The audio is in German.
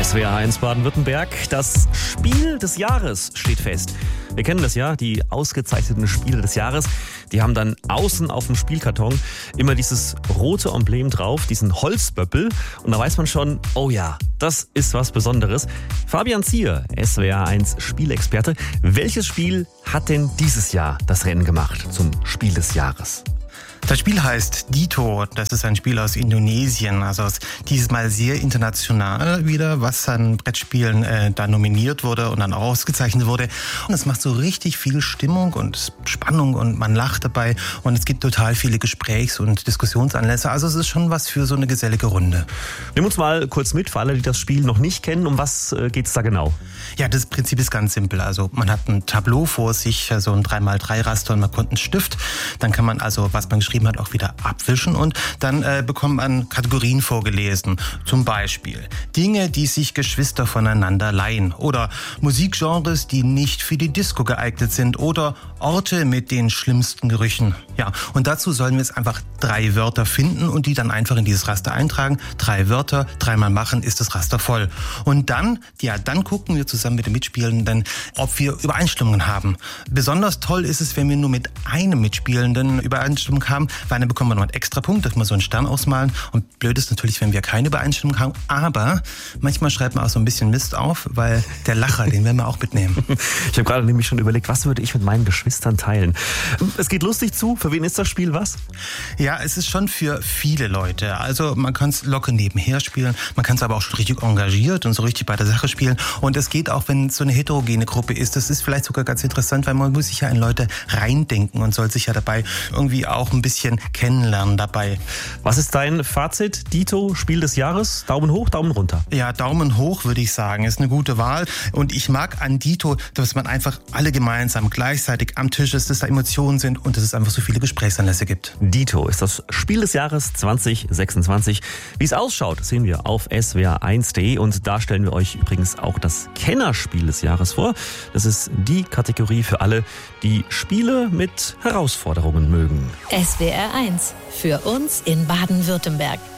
SWR1 Baden-Württemberg, das Spiel des Jahres steht fest. Wir kennen das ja, die ausgezeichneten Spiele des Jahres. Die haben dann außen auf dem Spielkarton immer dieses rote Emblem drauf, diesen Holzböppel. Und da weiß man schon, oh ja, das ist was Besonderes. Fabian Zier, SWR1 Spielexperte. Welches Spiel hat denn dieses Jahr das Rennen gemacht zum Spiel des Jahres? Das Spiel heißt Dito. Das ist ein Spiel aus Indonesien. Also dieses Mal sehr international wieder, was an Brettspielen da nominiert wurde und dann auch ausgezeichnet wurde. Und es macht so richtig viel Stimmung und Spannung und man lacht dabei. Und es gibt total viele Gesprächs- und Diskussionsanlässe. Also es ist schon was für so eine gesellige Runde. Nimm uns mal kurz mit, für alle, die das Spiel noch nicht kennen. Um was geht es da genau? Ja, das Prinzip ist ganz simpel. Also man hat ein Tableau vor sich, so ein 3x3-Raster und man kommt einen Stift. Dann kann man also, was man geschrieben hat, auch wieder abwischen und dann bekommt man Kategorien vorgelesen. Zum Beispiel Dinge, die sich Geschwister voneinander leihen oder Musikgenres, die nicht für die Disco geeignet sind oder Orte mit den schlimmsten Gerüchen. Ja, und dazu sollen wir jetzt einfach 3 Wörter finden und die dann einfach in dieses Raster eintragen. 3 Wörter, 3-mal machen, ist das Raster voll. Und dann gucken wir zusammen mit den Mitspielenden, ob wir Übereinstimmungen haben. Besonders toll ist es, wenn wir nur mit einem Mitspielenden Übereinstimmung haben, weil dann bekommen wir noch einen extra Punkt, dass wir so einen Stern ausmalen. Und blöd ist natürlich, wenn wir keine Übereinstimmung haben. Aber manchmal schreibt man auch so ein bisschen Mist auf, weil der Lacher, den werden wir auch mitnehmen. Ich habe gerade nämlich schon überlegt, was würde ich mit meinen Geschwistern teilen? Es geht lustig zu. Für wen ist das Spiel was? Ja, es ist schon für viele Leute. Also man kann es locker nebenher spielen. Man kann es aber auch schon richtig engagiert und so richtig bei der Sache spielen. Und es geht auch, wenn es so eine heterogene Gruppe ist. Das ist vielleicht sogar ganz interessant, weil man muss sich ja in Leute reindenken und soll sich ja dabei irgendwie auch ein bisschen kennenlernen dabei. Was ist dein Fazit? Dito, Spiel des Jahres? Daumen hoch, Daumen runter? Ja, Daumen hoch würde ich sagen. Ist eine gute Wahl. Und ich mag an Dito, dass man einfach alle gemeinsam gleichzeitig am Tisch ist, dass da Emotionen sind und dass es einfach so viele Gesprächsanlässe gibt. Dito ist das Spiel des Jahres 2026. Wie es ausschaut, sehen wir auf swr1.de und da stellen wir euch übrigens auch das Kennerspiel des Jahres vor. Das ist die Kategorie für alle, die Spiele mit Herausforderungen mögen. SWR1 für uns in Baden-Württemberg.